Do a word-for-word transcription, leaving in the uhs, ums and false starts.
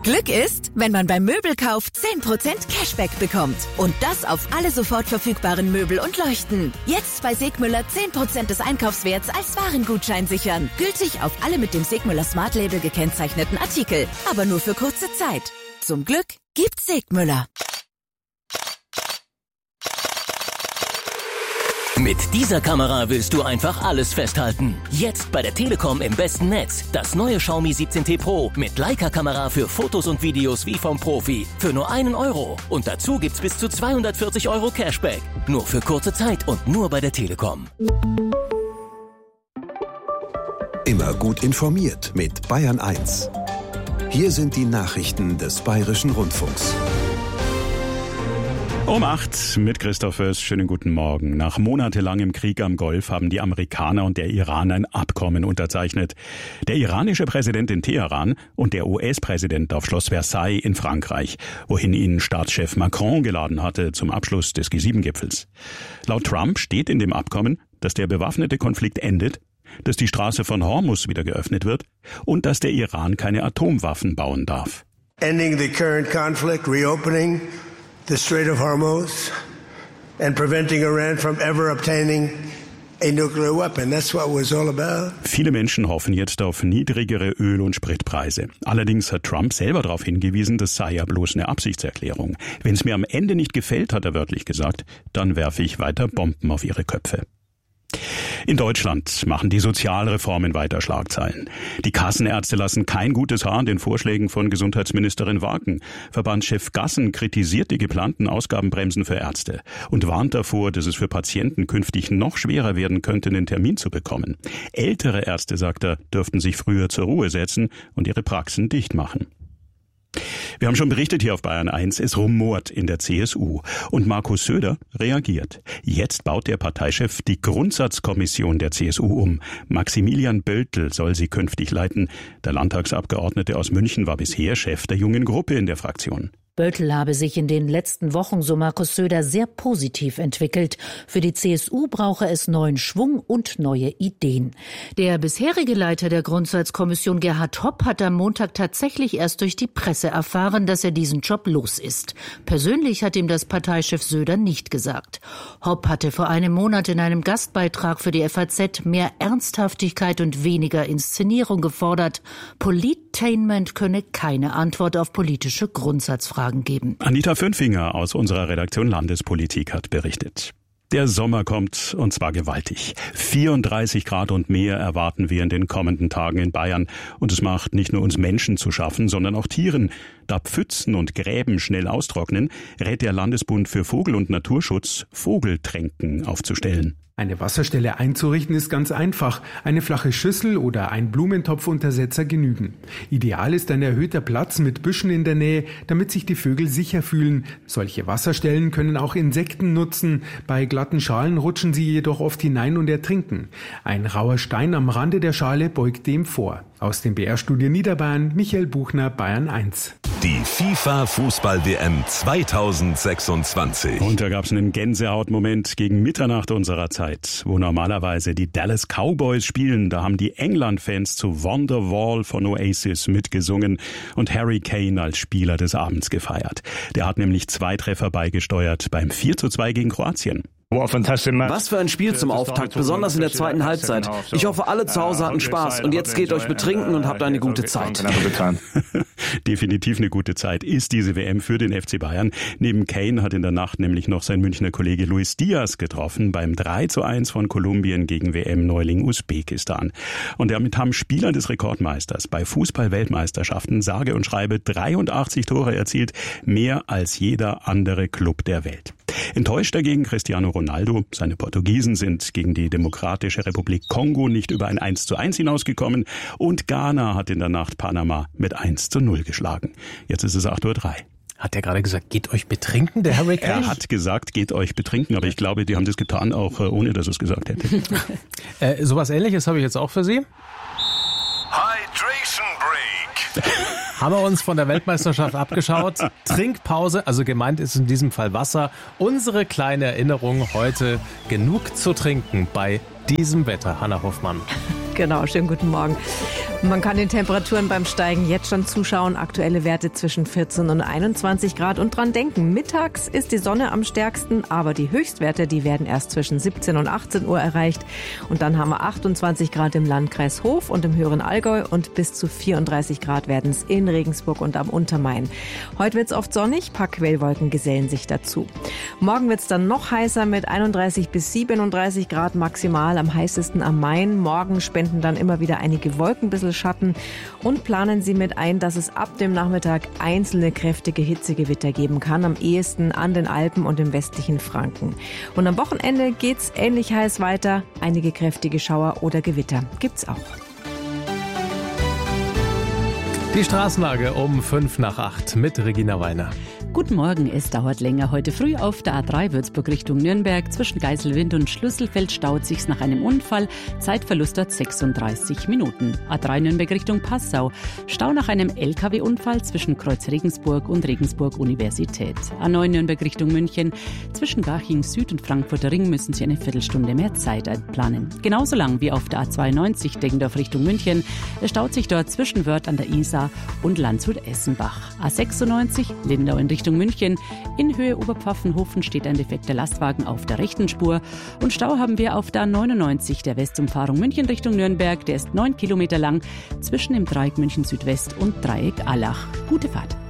Glück ist, wenn man beim Möbelkauf zehn Prozent Cashback bekommt. Und das auf alle sofort verfügbaren Möbel und Leuchten. Jetzt bei Segmüller zehn Prozent des Einkaufswerts als Warengutschein sichern. Gültig auf alle mit dem Segmüller Smart Label gekennzeichneten Artikel. Aber nur für kurze Zeit. Zum Glück gibt's Segmüller. Mit dieser Kamera willst du einfach alles festhalten. Jetzt bei der Telekom im besten Netz. Das neue Xiaomi siebzehn T Pro mit Leica-Kamera für Fotos und Videos wie vom Profi. Für nur einen Euro. Und dazu gibt's bis zu zweihundertvierzig Euro Cashback. Nur für kurze Zeit und nur bei der Telekom. Immer gut informiert mit Bayern eins. Hier sind die Nachrichten des Bayerischen Rundfunks. Um acht mit Christoph Fürst. Schönen guten Morgen. Nach monatelangem Krieg am Golf haben die Amerikaner und der Iran ein Abkommen unterzeichnet. Der iranische Präsident in Teheran und der U S-Präsident auf Schloss Versailles in Frankreich, wohin ihn Staatschef Macron geladen hatte zum Abschluss des G sieben Gipfels. Laut Trump steht in dem Abkommen, dass der bewaffnete Konflikt endet, dass die Straße von Hormuz wieder geöffnet wird und dass der Iran keine Atomwaffen bauen darf. Ending the current conflict, reopening the Strait of Hormuz and preventing Iran from ever obtaining a nuclear weapon. That's what it was all about. Viele Menschen hoffen jetzt auf niedrigere Öl- und Spritpreise. Allerdings hat Trump selber darauf hingewiesen, das sei ja bloß eine Absichtserklärung. Wenn es mir am Ende nicht gefällt, hat er wörtlich gesagt, dann werfe ich weiter Bomben auf ihre Köpfe. In Deutschland machen die Sozialreformen weiter Schlagzeilen. Die Kassenärzte lassen kein gutes Haar an den Vorschlägen von Gesundheitsministerin Wagen. Verbandschef Gassen kritisiert die geplanten Ausgabenbremsen für Ärzte und warnt davor, dass es für Patienten künftig noch schwerer werden könnte, einen Termin zu bekommen. Ältere Ärzte, sagt er, dürften sich früher zur Ruhe setzen und ihre Praxen dicht machen. Wir haben schon berichtet hier auf Bayern eins, es rumort in der C S U. Und Markus Söder reagiert. Jetzt baut der Parteichef die Grundsatzkommission der C S U um. Maximilian Böltl soll sie künftig leiten. Der Landtagsabgeordnete aus München war bisher Chef der jungen Gruppe in der Fraktion. Böltl habe sich in den letzten Wochen, so Markus Söder, sehr positiv entwickelt. Für die C S U brauche es neuen Schwung und neue Ideen. Der bisherige Leiter der Grundsatzkommission, Gerhard Hopp, hat am Montag tatsächlich erst durch die Presse erfahren, dass er diesen Job los ist. Persönlich hat ihm das Parteichef Söder nicht gesagt. Hopp hatte vor einem Monat in einem Gastbeitrag für die F A Z mehr Ernsthaftigkeit und weniger Inszenierung gefordert. Politainment könne keine Antwort auf politische Grundsatzfragen geben. Anita Fünfinger aus unserer Redaktion Landespolitik hat berichtet. Der Sommer kommt, und zwar gewaltig. vierunddreißig Grad und mehr erwarten wir in den kommenden Tagen in Bayern. Und es macht nicht nur uns Menschen zu schaffen, sondern auch Tieren. Da Pfützen und Gräben schnell austrocknen, rät der Landesbund für Vogel- und Naturschutz, Vogeltränken aufzustellen. Eine Wasserstelle einzurichten ist ganz einfach. Eine flache Schüssel oder ein Blumentopfuntersetzer genügen. Ideal ist ein erhöhter Platz mit Büschen in der Nähe, damit sich die Vögel sicher fühlen. Solche Wasserstellen können auch Insekten nutzen. Bei glatten Schalen rutschen sie jedoch oft hinein und ertrinken. Ein rauer Stein am Rande der Schale beugt dem vor. Aus dem B R-Studio Niederbayern, Michael Buchner, Bayern eins. Die FIFA-Fußball-W M zweitausendsechsundzwanzig. Und da gab es einen Gänsehautmoment gegen Mitternacht unserer Zeit, wo normalerweise die Dallas Cowboys spielen. Da haben die England-Fans zu Wonderwall von Oasis mitgesungen und Harry Kane als Spieler des Abends gefeiert. Der hat nämlich zwei Treffer beigesteuert beim vier zu zwei gegen Kroatien. Was für ein Spiel zum Auftakt, besonders in der zweiten Halbzeit. Ich hoffe, alle zu Hause hatten Spaß und jetzt geht euch betrinken und habt eine gute Zeit. Definitiv eine gute Zeit ist diese W M für den F C Bayern. Neben Kane hat in der Nacht nämlich noch sein Münchner Kollege Luis Diaz getroffen beim drei zu eins von Kolumbien gegen W M-Neuling Usbekistan. Und damit haben Spieler des Rekordmeisters bei Fußball-Weltmeisterschaften sage und schreibe dreiundachtzig Tore erzielt, mehr als jeder andere Club der Welt. Enttäuscht dagegen Cristiano Ronaldo. Seine Portugiesen sind gegen die Demokratische Republik Kongo nicht über ein eins zu eins hinausgekommen und Ghana hat in der Nacht Panama mit eins zu null geschlagen. Jetzt ist es acht Uhr drei. Hat er gerade gesagt, geht euch betrinken, der Harry Kane? Er hat gesagt, geht euch betrinken, aber ich glaube, die haben das getan, auch ohne dass er es gesagt hätte. äh, sowas Ähnliches habe ich jetzt auch für Sie. Hydration Break. Haben wir uns von der Weltmeisterschaft abgeschaut. Trinkpause, also gemeint ist in diesem Fall Wasser. Unsere kleine Erinnerung heute, genug zu trinken bei diesem Wetter, Hannah Hoffmann. Genau, schönen guten Morgen. Man kann den Temperaturen beim Steigen jetzt schon zuschauen. Aktuelle Werte zwischen vierzehn und einundzwanzig Grad. Und dran denken, mittags ist die Sonne am stärksten, aber die Höchstwerte, die werden erst zwischen siebzehn und achtzehn Uhr erreicht. Und dann haben wir achtundzwanzig Grad im Landkreis Hof und im höheren Allgäu und bis zu vierunddreißig Grad werden es in Regensburg und am Untermain. Heute wird es oft sonnig, paar Quellwolken gesellen sich dazu. Morgen wird es dann noch heißer mit einunddreißig bis siebenunddreißig Grad maximal, am heißesten am Main. Morgen spenden dann immer wieder einige Wolken, ein bisschen Schatten und planen Sie mit ein, dass es ab dem Nachmittag einzelne kräftige Hitzegewitter geben kann, am ehesten an den Alpen und im westlichen Franken. Und am Wochenende geht's ähnlich heiß weiter, einige kräftige Schauer oder Gewitter gibt's auch. Die Straßenlage um fünf nach acht mit Regina Weiner. Guten Morgen, es dauert länger. Heute früh auf der A drei Würzburg Richtung Nürnberg. Zwischen Geiselwind und Schlüsselfeld staut sich's nach einem Unfall. Zeitverlust dort sechsunddreißig Minuten. A drei Nürnberg Richtung Passau. Stau nach einem L K W-Unfall zwischen Kreuz Regensburg und Regensburg Universität. A neun Nürnberg Richtung München. Zwischen Garching Süd und Frankfurter Ring müssen Sie eine Viertelstunde mehr Zeit einplanen. Genauso lang wie auf der A zweiundneunzig Deggendorf Richtung München. Es staut sich dort zwischen Wörth an der Isar und Landshut-Essenbach. A sechsundneunzig Lindau in Richtung München. In Höhe Oberpfaffenhofen steht ein defekter Lastwagen auf der rechten Spur. Und Stau haben wir auf der A neunundneunzig, der Westumfahrung München Richtung Nürnberg. Der ist neun Kilometer lang zwischen dem Dreieck München Südwest und Dreieck Allach. Gute Fahrt.